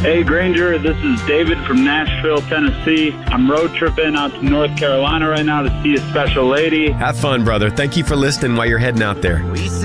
Hey, Granger, this is David from Nashville, Tennessee. I'm road tripping out to North Carolina right now to see a special lady. Have fun, brother. Thank you for listening while you're heading out there.